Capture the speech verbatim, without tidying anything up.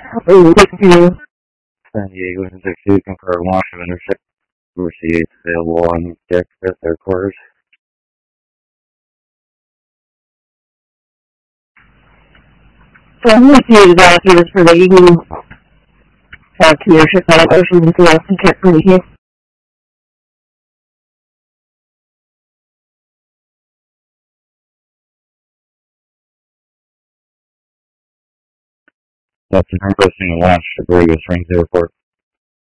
Oh, thank you. San Diego six two, confirm launch of intercept. Mercy eight available on deck at their quarters. So I'm with you about this for the evening uh, commercial on Ocean Influence and Captain here. That's confirm posting a launch at Borrego Springs Airport.